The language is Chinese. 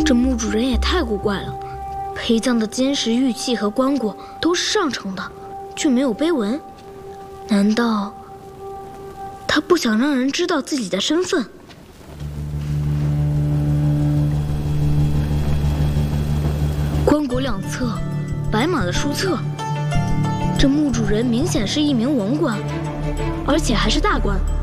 这墓主人也太古怪了，陪葬的金石玉器和棺椁都是上乘的，却没有碑文。难道他不想让人知道自己的身份？棺椁两侧摆满了书册，这墓主人明显是一名文官，而且还是大官。